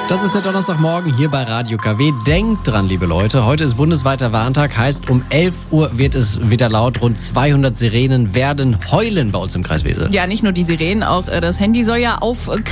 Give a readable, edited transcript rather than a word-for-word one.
Das ist der Donnerstagmorgen hier bei Radio KW. Denkt dran, liebe Leute, heute ist bundesweiter Warntag, heißt um 11 Uhr wird es wieder laut. Rund 200 Sirenen werden heulen bei uns im Kreis Wesel. Ja, nicht nur die Sirenen, auch das Handy soll ja auf